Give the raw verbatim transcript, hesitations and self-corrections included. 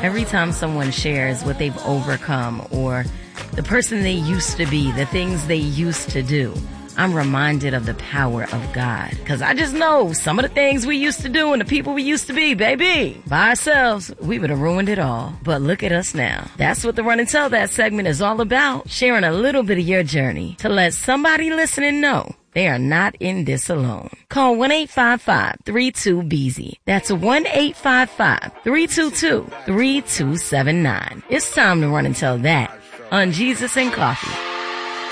Every time someone shares what they've overcome or the person they used to be, the things they used to do, I'm reminded of the power of God. Because I just know some of the things we used to do and the people we used to be, baby, by ourselves, we would have ruined it all. But look at us now. That's what the Run and Tell That segment is all about. Sharing a little bit of your journey to let somebody listening know they are not in this alone. Call one eight five five, three two, B Z. That's one eight five five, three two two, three two seven nine. It's time to run and tell that on Jesus and Coffee.